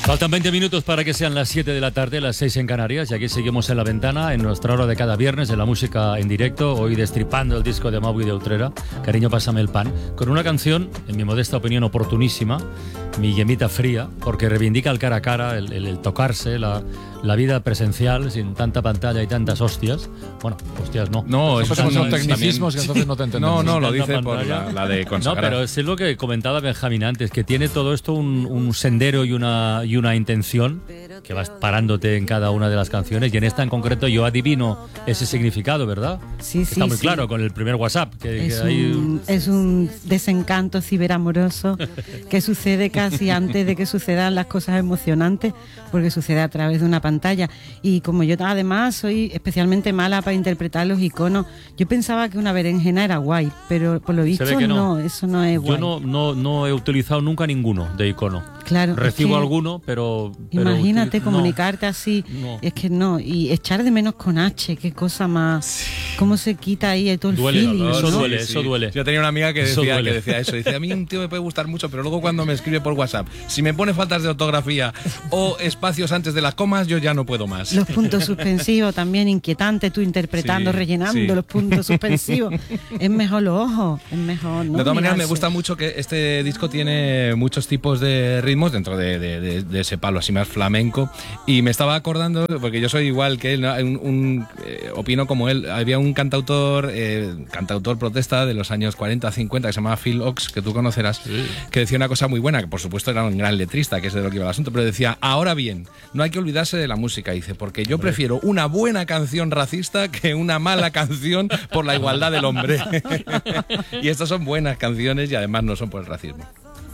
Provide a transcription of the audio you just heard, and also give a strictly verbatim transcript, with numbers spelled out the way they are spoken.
Faltan veinte minutos para que sean las siete de la tarde, las seis en Canarias, y aquí seguimos en La Ventana, en nuestra hora de cada viernes de la música en directo, hoy destripando el disco de Maui de Utrera, Cariño, pásame el pan, con una canción, en mi modesta opinión, oportunísima, Mi Yemita Fría, porque reivindica el cara a cara, el, el, el tocarse, la, la vida presencial, sin tanta pantalla y tantas hostias. Bueno, hostias no. No, esos son, son tecnicismos también, que entonces no te entendemos. No, no, lo Tanta dice por pantalla. la, la de consagrar. No, pero es lo que comentaba Benjamín antes, que tiene todo esto un, un sendero y una, y una intención que vas parándote en cada una de las canciones, y en esta en concreto yo adivino ese significado, ¿verdad? Sí, sí, está muy sí. claro con el primer WhatsApp. Que, es, que hay... un, es un desencanto ciberamoroso que sucede casi antes de que sucedan las cosas emocionantes, porque sucede a través de una pantalla. Y como yo además soy especialmente mala para interpretar los iconos, yo pensaba que una berenjena era guay, pero por lo visto no. no, eso no es guay. Yo no, no, no he utilizado nunca ninguno de icono. Claro, Recibo es que, alguno, pero... pero imagínate utilizo, comunicarte no, así, no. es que no, y echar de menos con H, qué cosa más, sí. Cómo se quita ahí todo el duele, feeling, ¿no? Eso ¿no? duele, Sí, eso sí. duele. Yo tenía una amiga que Eso decía, duele. que decía eso, dice, a mí un tío me puede gustar mucho, pero luego cuando me escribe por WhatsApp, si me pone faltas de ortografía o espacios antes de las comas, yo ya no puedo más. Los puntos suspensivos también, inquietante, tú interpretando, Sí, rellenando sí. los puntos suspensivos. Es mejor los ojos, es mejor, ¿no? De todas maneras, me Mirarse. gusta mucho que este disco tiene muchos tipos de ritmos dentro de, de, de, de ese palo así más flamenco, y me estaba acordando, porque yo soy igual que él, ¿no? un, un, eh, opino como él, había un cantautor, eh, cantautor protesta de los años cuarenta, cincuenta, que se llamaba Phil Ochs, que tú conocerás, sí. que decía una cosa muy buena, que por supuesto era un gran letrista, que es de lo que iba el asunto, pero decía, ahora bien, no hay que olvidarse de la música, dice, porque yo Hombre. prefiero una buena canción racista que una mala canción por la igualdad del hombre. Y estas son buenas canciones y además no son por el racismo.